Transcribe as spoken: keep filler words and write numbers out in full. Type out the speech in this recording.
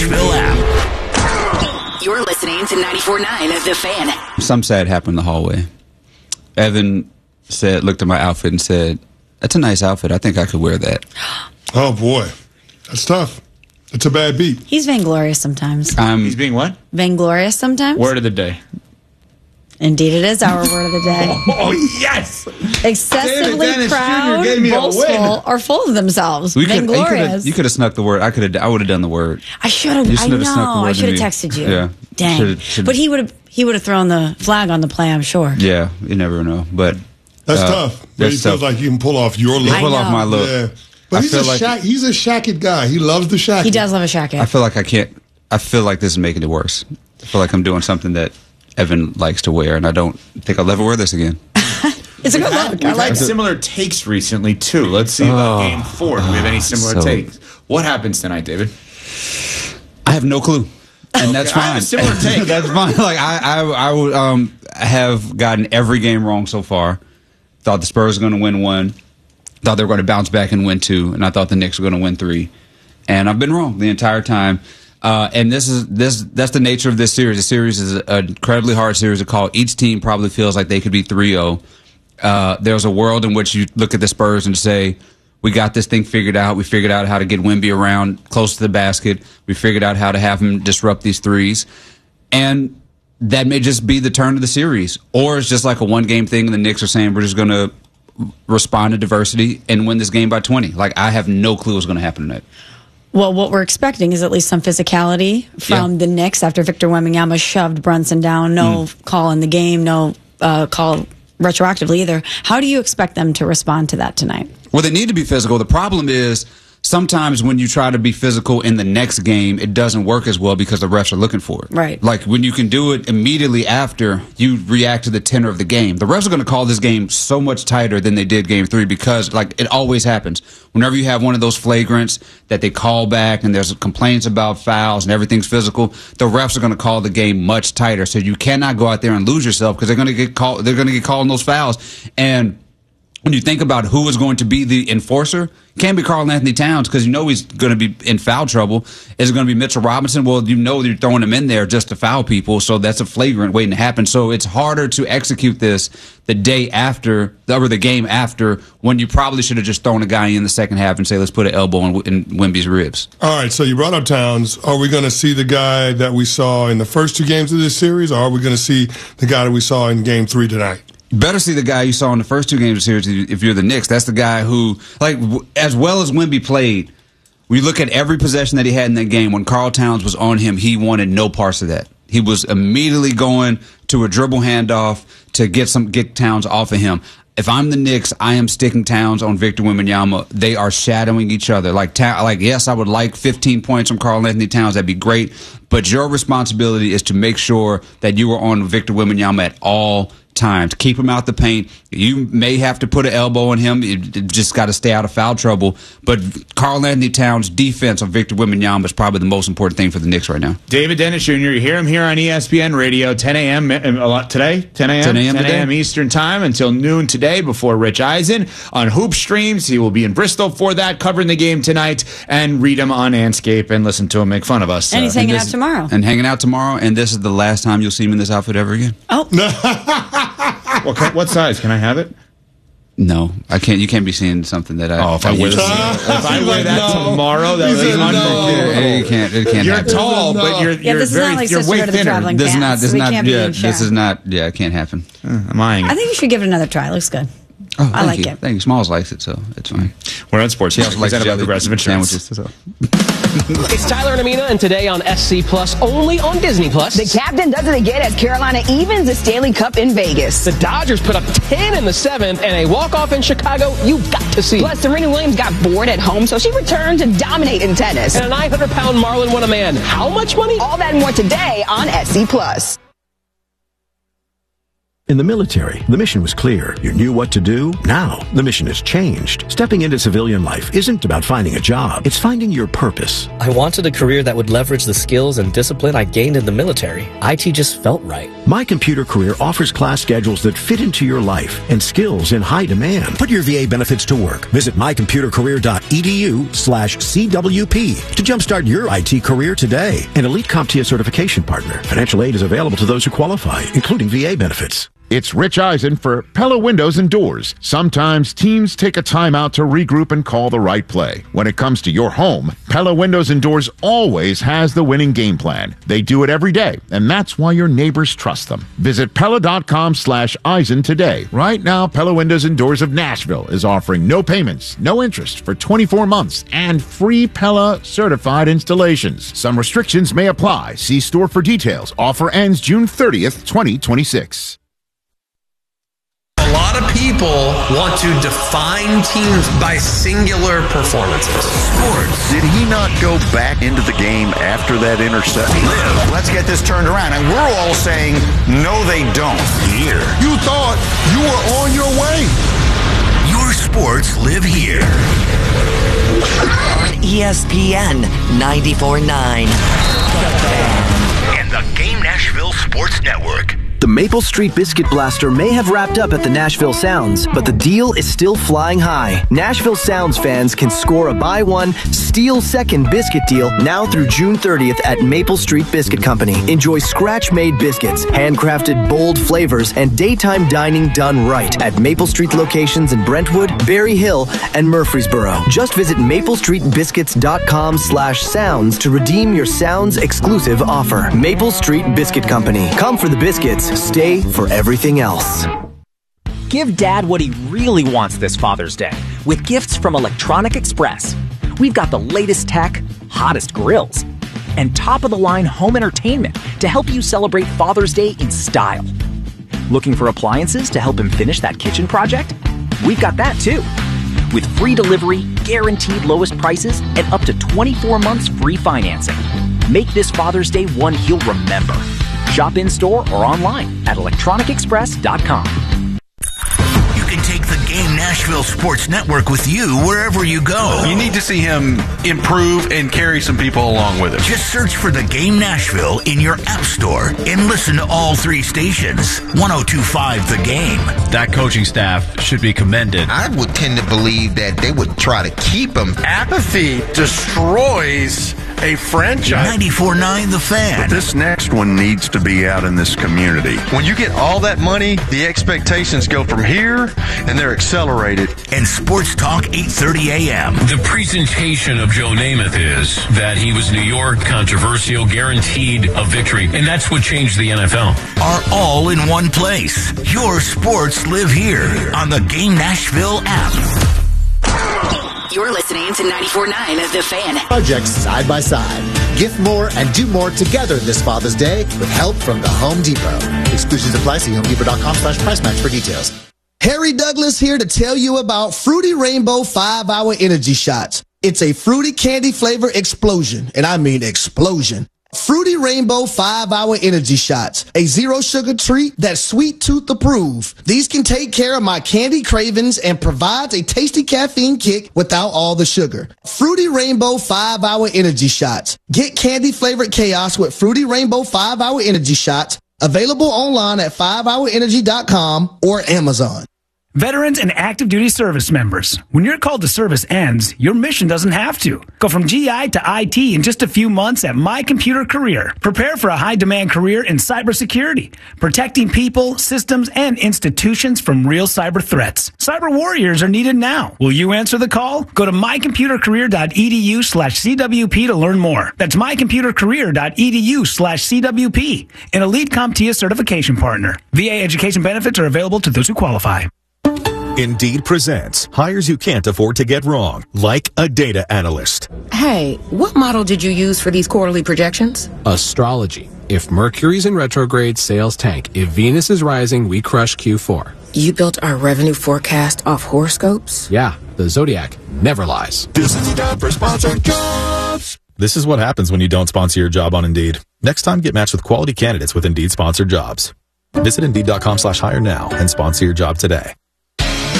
Nashville app. You're listening to ninety-four point nine The Fan. Something sad happened in the hallway. Evan said, looked at my outfit and said, "That's a nice outfit. I think I could wear that." Oh, boy. That's tough. It's a bad beat. He's vainglorious sometimes. Um, He's being what? Vainglorious sometimes. Word of the day. Indeed, it is our word of the day. Oh, yes! Excessively David Dennis proud, Junior gave me a win. boastful, or full of themselves. we could, Vainglorious. you could have snuck the word. I could have. I would have done the word. I should have. You I should have snuck the know. word I to should have me. texted you. Yeah. Dang. Should've- should've- But he would have. He would have thrown the flag on the play. I'm sure. Yeah, you never know. But That's uh, tough. But he that's feels tough. like you can pull off your look. I pull off know. my look. Yeah. But I he's a, feel like- shack, he's a shacket guy. He loves the shacket. He does love a shacket. I feel like I can't. I feel like this is making it worse. I feel like I'm doing something that Evan likes to wear, and I don't think I'll ever wear this again. It's a good Had- look. I We've like had it. similar takes recently, too. Let's see about Oh. game four. Do we have any similar So- takes? What happens tonight, David? I have no clue, and that's Okay, I fine. have a similar take. That's fine. Like I, I, I would um have gotten every game wrong so far. Thought the Spurs were going to win one. Thought they were going to bounce back and win two, and I thought the Knicks were going to win three. And I've been wrong the entire time. Uh, and this is this that's the nature of this series. The series is an incredibly hard series to call. Each team probably feels like they could be three oh. Uh, there's a world in which you look at the Spurs and say, we got this thing figured out. We figured out how to get Wemby around close to the basket. We figured out how to have him disrupt these threes. And that may just be the turn of the series. Or it's just like a one-game thing and the Knicks are saying we're just going to respond to diversity and win this game by twenty. Like, I have no clue what's going to happen tonight. Well, what we're expecting is at least some physicality from Yeah. the Knicks after Victor Wembanyama shoved Brunson down. No Mm. call in the game. No uh, call retroactively either. How do you expect them to respond to that tonight? Well, they need to be physical. The problem is sometimes when you try to be physical in the next game, it doesn't work as well because the refs are looking for it. Right. Like when you can do it immediately after you react to the tenor of the game. The refs are going to call this game so much tighter than they did game three because, like, it always happens. Whenever you have one of those flagrants that they call back and there's complaints about fouls and everything's physical, the refs are going to call the game much tighter. So you cannot go out there and lose yourself because they're going to get called. They're going to get called on those fouls. And when you think about who is going to be the enforcer, it can't be Karl Anthony Towns because you know he's going to be in foul trouble. Is it going to be Mitchell Robinson? Well, you know you're throwing him in there just to foul people, so that's a flagrant waiting to happen. So it's harder to execute this the day after, or the game after, when you probably should have just thrown a guy in the second half and say, let's put an elbow in, in Wemby's ribs. All right, so you brought up Towns. Are we going to see the guy that we saw in the first two games of this series, or are we going to see the guy that we saw in game three tonight? Better see the guy you saw in the first two games of the series if you're the Knicks. That's the guy who, like, w- as well as Wemby played, we look at every possession that he had in that game. When Karl Towns was on him, he wanted no parts of that. He was immediately going to a dribble handoff to get some get Towns off of him. If I'm the Knicks, I am sticking Towns on Victor Wembanyama. They are shadowing each other. Like, ta- like yes, I would like fifteen points from Karl Anthony Towns. That'd be great. But your responsibility is to make sure that you are on Victor Wembanyama at all times. Keep him out the paint. You may have to put an elbow on him. You just got to stay out of foul trouble. But Karl Anthony Towns' defense on Victor Wembanyama is probably the most important thing for the Knicks right now. David Dennis Junior You hear him here on E S P N Radio, ten a.m. a lot today, ten a.m. ten a.m. ten a.m. today. Eastern Time until noon today before Rich Eisen on Hoop Streams. He will be in Bristol for that, covering the game tonight, and read him on Anscape and listen to him make fun of us. And he's Uh, hanging this- out tomorrow. And hanging out tomorrow. And this is the last time you'll see him in this outfit ever again. Oh, what, kind- what size? Can I have it? No, I can't. You can't be seeing something that I. Oh, if I wear, this, if I wear that No. tomorrow, that He would be said no. unforgivable. Yeah, you can't. It can't You're happen. tall, No. but you're, yeah. you're This is very not like you're Sister way to the thinner. traveling This is not. pants. This is We not. can't be Yeah. in This share. is not. Yeah, it can't happen. I'm eyeing I it. think you should give it another try. It looks good. Oh, I thank like you. it. Thank you. Smalls likes it, so it's fine. We're on Sports. She also likes Presented by jelly Progressive Insurance. sandwiches. So. It's Tyler and Amina, and today on S C Plus, only on Disney Plus. The captain does it again as Carolina evens the Stanley Cup in Vegas. The Dodgers put up ten in the seventh, and a walk-off in Chicago you've got to see. Plus, Serena Williams got bored at home, so she returned to dominate in tennis. And a nine hundred pound Marlin won a man. How much money? All that and more today on S C Plus. In the military, the mission was clear. You knew what to do. Now, the mission has changed. Stepping into civilian life isn't about finding a job. It's finding your purpose. I wanted a career that would leverage the skills and discipline I gained in the military. I T just felt right. My Computer Career offers class schedules that fit into your life and skills in high demand. Put your V A benefits to work. Visit mycomputercareer.edu slash CWP to jumpstart your I T career today. An elite CompTIA certification partner. Financial aid is available to those who qualify, including V A benefits. It's Rich Eisen for Pella Windows and Doors. Sometimes teams take a timeout to regroup and call the right play. When it comes to your home, Pella Windows and Doors always has the winning game plan. They do it every day, and that's why your neighbors trust them. Visit Pella.com slash Eisen today. Right now, Pella Windows and Doors of Nashville is offering no payments, no interest for twenty-four months, and free Pella certified installations. Some restrictions may apply. See store for details. Offer ends June thirtieth, twenty twenty-six. A lot of people want to define teams by singular performances. Sports. Did he not go back into the game after that interception? Live. Let's get this turned around. And we're all saying, no, they don't. Here. You thought you were on your way. Your sports live here. On E S P N ninety-four point nine. And the Game Nashville Sports Network. The Maple Street Biscuit Blaster may have wrapped up at the Nashville Sounds, but the deal is still flying high. Nashville Sounds fans can score a buy one, steal second biscuit deal now through June thirtieth at Maple Street Biscuit Company. Enjoy scratch-made biscuits, handcrafted bold flavors, and daytime dining done right at Maple Street locations in Brentwood, Berry Hill, and Murfreesboro. Just visit maplestreetbiscuits.com slash sounds to redeem your Sounds exclusive offer. Maple Street Biscuit Company. Come for the biscuits. Stay for everything else. Give Dad what he really wants this Father's Day with gifts from Electronic Express. We've got the latest tech, hottest grills, and top-of-the-line home entertainment to help you celebrate Father's Day in style. Looking for appliances to help him finish that kitchen project? We've got that too. With free delivery, guaranteed lowest prices, and up to twenty-four months free financing. Make this Father's Day one he'll remember. Shop in-store or online at electronic express dot com. You can take the Game Nashville Sports Network with you wherever you go. You need to see him improve and carry some people along with him. Just search for the Game Nashville in your app store and listen to all three stations. one oh two point five The Game. That coaching staff should be commended. I would tend to believe that they would try to keep him. Apathy destroys a franchise. ninety-four point nine The Fan. But this next one needs to be out in this community. When you get all that money, the expectations go from here, and they're accelerated. And Sports Talk eight thirty a.m. The presentation of Joe Namath is that he was New York, controversial, guaranteed a victory, and that's what changed the N F L. Are all in one place. Your sports live here on the Game Nashville app. You're listening to ninety-four point nine The Fan. Projects side by side. Gift more and do more together this Father's Day with help from the Home Depot. Exclusions apply. See homedepot.com slash price match for details. Harry Douglas here to tell you about Fruity Rainbow five hour Energy Shots. It's a fruity candy flavor explosion, and I mean explosion. Fruity Rainbow five hour Energy Shots, a zero sugar treat that's sweet tooth approved. These can take care of my candy cravings and provides a tasty caffeine kick without all the sugar. Fruity Rainbow five hour Energy Shots. Get candy flavored chaos with Fruity Rainbow five hour Energy Shots. Available online at five hour energy dot com or Amazon. Veterans and active duty service members, when your call to service ends, your mission doesn't have to. Go from G I to I T in just a few months at My Computer Career. Prepare for a high-demand career in cybersecurity, protecting people, systems, and institutions from real cyber threats. Cyber warriors are needed now. Will you answer the call? Go to mycomputercareer.edu slash CWP to learn more. That's mycomputercareer.edu slash CWP, an elite CompTIA certification partner. V A education benefits are available to those who qualify. Indeed presents hires you can't afford to get wrong, like a data analyst. Hey, what model did you use for these quarterly projections? Astrology. If Mercury's in retrograde, sales tank. If Venus is rising, we crush Q four. You built our revenue forecast off horoscopes? Yeah, the Zodiac never lies. This is the time for sponsored jobs. This is what happens when you don't sponsor your job on Indeed. Next time, get matched with quality candidates with Indeed sponsored jobs. Visit Indeed.com slash hire now and sponsor your job today.